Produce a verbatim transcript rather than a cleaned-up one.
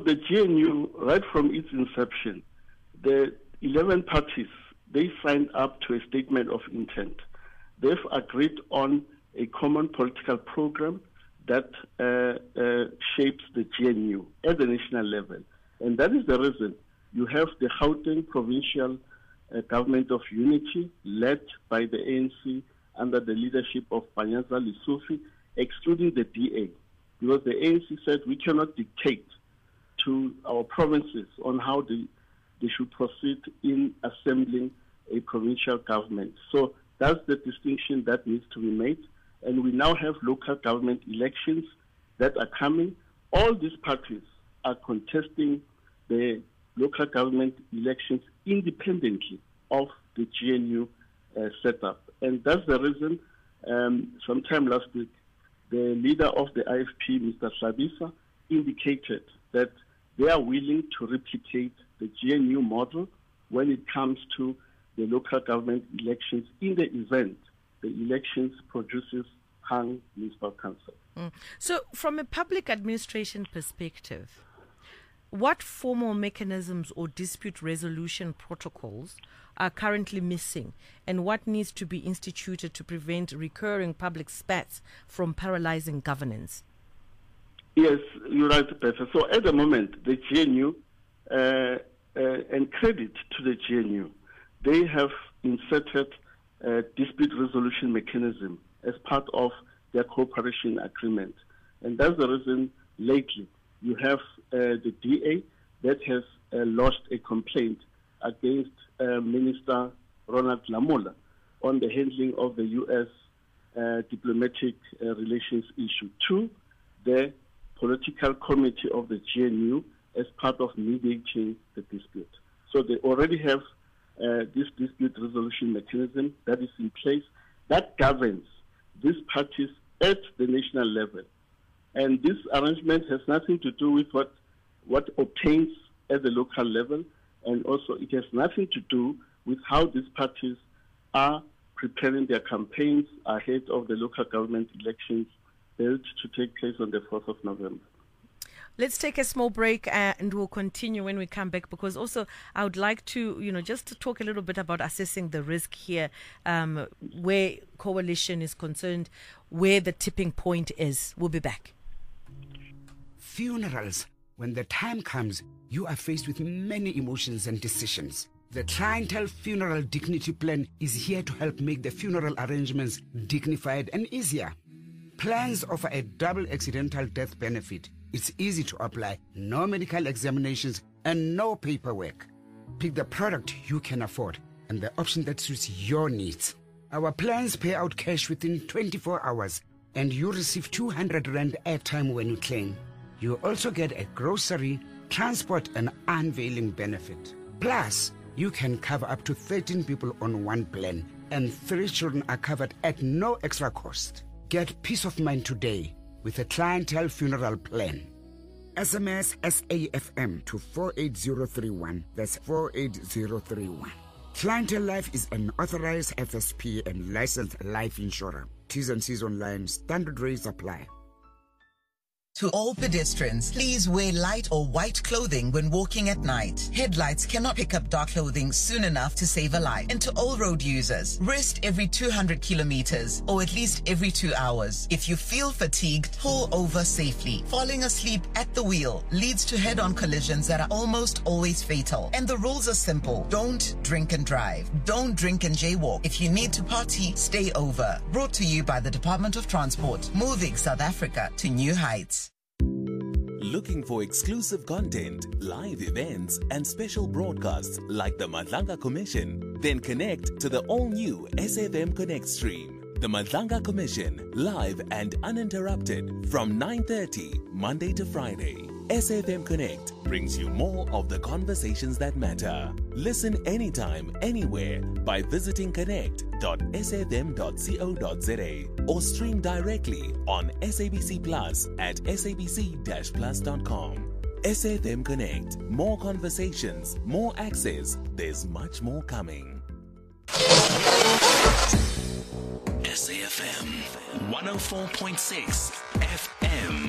The G N U, right from its inception, the eleven parties, they signed up to a statement of intent. They've agreed on a common political program that uh, uh, shapes the G N U at the national level. And that is the reason you have the Gauteng Provincial uh, Government of Unity, led by the A N C under the leadership of Panyaza Lesufi, excluding the D A. Because the A N C said we cannot dictate to our provinces on how they, they should proceed in assembling a provincial government. So that's the distinction that needs to be made. And we now have local government elections that are coming. All these parties are contesting the local government elections independently of the G N U uh, setup. And that's the reason, um, sometime last week, the leader of the I F P, Mister Sabisa, indicated that they are willing to replicate the G N U model when it comes to the local government elections in the event the elections produces hung municipal council. Mm. So from a public administration perspective, what formal mechanisms or dispute resolution protocols are currently missing, and what needs to be instituted to prevent recurring public spats from paralyzing governance? Yes, you're right, Peter. So at the moment, the G N U, uh, uh, and credit to the G N U, they have inserted a dispute resolution mechanism as part of their cooperation agreement. And that's the reason lately you have uh, the D A that has uh, lodged a complaint against uh, Minister Ronald Lamola on the handling of the U S uh, diplomatic uh, relations issue to the political committee of the G N U as part of mediating the dispute. So they already have uh, this dispute resolution mechanism that is in place that governs these parties at the national level. And this arrangement has nothing to do with what, what obtains at the local level, and also it has nothing to do with how these parties are preparing their campaigns ahead of the local government elections built to take place on the fourth of November. Let's take a small break uh, and we'll continue when we come back, because also I would like to, you know, just to talk a little bit about assessing the risk here, um, where coalition is concerned, where the tipping point is. We'll be back. Funerals. When the time comes, you are faced with many emotions and decisions. The Clientele Funeral Dignity Plan is here to help make the funeral arrangements dignified and easier. Plans offer a double accidental death benefit. It's easy to apply, no medical examinations and no paperwork. Pick the product you can afford and the option that suits your needs. Our plans pay out cash within twenty-four hours and you receive two hundred rand airtime when you claim. You also get a grocery, transport and unveiling benefit. Plus, you can cover up to thirteen people on one plan, and three children are covered at no extra cost. Get peace of mind today with a Clientele Funeral Plan. S M S S A F M to four eight zero three one. That's four eight zero three one. Clientele Life is an authorized F S P and licensed life insurer. T's and C's online. Standard rates apply. To all pedestrians, please wear light or white clothing when walking at night. Headlights cannot pick up dark clothing soon enough to save a life. And to all road users, rest every two hundred kilometers or at least every two hours. If you feel fatigued, pull over safely. Falling asleep at the wheel leads to head-on collisions that are almost always fatal. And the rules are simple. Don't drink and drive. Don't drink and jaywalk. If you need to party, stay over. Brought to you by the Department of Transport, moving South Africa to new heights. Looking for exclusive content, live events, and special broadcasts like the Madlanga Commission? Then connect to the all-new S F M Connect stream. The Madlanga Commission, live and uninterrupted from nine thirty, Monday to Friday. S F M Connect brings you more of the conversations that matter. Listen anytime, anywhere by visiting connect dot s f m dot co dot z a or stream directly on S A B C Plus at s a b c dash plus dot com. S F M Connect. More conversations, more access. There's much more coming. S A F M one oh four point six F M.